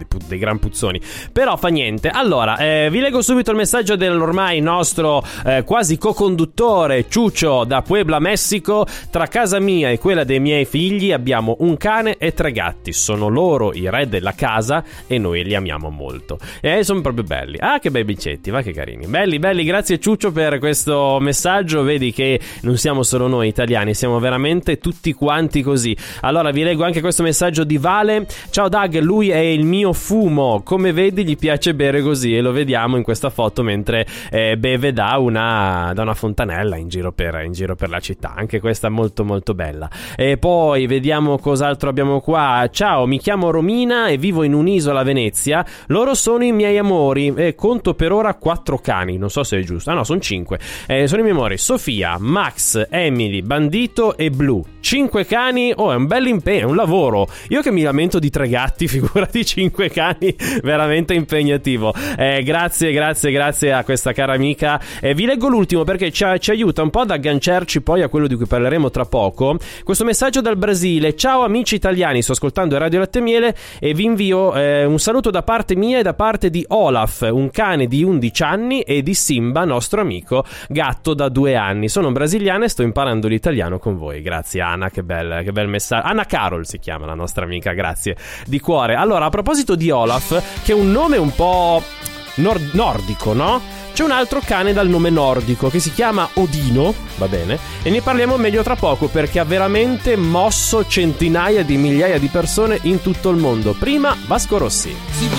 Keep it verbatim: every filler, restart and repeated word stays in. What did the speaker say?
dei gran puzzoni, però fa niente. Allora, eh, vi leggo subito il messaggio dell'ormai nostro eh, quasi co-conduttore Ciuccio da Puebla, Messico. Tra casa mia e quella dei miei figli abbiamo un cane e tre gatti, sono loro i re della casa e noi li amiamo molto. E eh, sono proprio belli. Ah, che bei bicetti, va che carini. Belli, belli, grazie Ciuccio per questo messaggio. Vedi che non siamo solo noi italiani, siamo veramente tutti quanti così. Allora vi leggo anche questo messaggio di Vale. Ciao Doug, lui è il mio fumo, come vedi gli piace bere così e lo vediamo in questa foto mentre eh, beve da una, da una fontanella in giro, per, in giro per la città. Anche questa molto molto bella. E poi vediamo cos'altro abbiamo qua. Ciao, mi chiamo Romina e vivo in un'isola a Venezia, loro sono i miei amori e conto per ora quattro cani, non so se è giusto, ah no, sono cinque. Eh, sono i miei amori: Sofia, Max, Emily, Bandito e Blu. Cinque cani, oh, è un bel impegno, è un lavoro. Io che mi lamento di tre gatti, figurati cinque cani, veramente impegnativo. Eh, grazie, grazie, grazie a questa cara amica. Eh, vi leggo l'ultimo perché ci, ci aiuta un po' ad agganciarci poi a quello di cui parleremo tra poco. Questo messaggio dal Brasile: ciao amici italiani, sto ascoltando Radio Latte e Miele e vi invio eh, un saluto da parte mia e da parte di Olaf, un cane di undici anni, e di Simba, nostro amico gatto da due anni. Sono brasiliana e sto imparando l'italiano con voi. Grazie Anna, che bel, che bel messaggio. Anna Carol si chiama la nostra amica, grazie di cuore. Allora, a proposito di Olaf, che è un nome un po' nord- nordico, no? C'è un altro cane dal nome nordico che si chiama Odino, va bene? E ne parliamo meglio tra poco perché ha veramente mosso centinaia di migliaia di persone in tutto il mondo. Prima Vasco Rossi.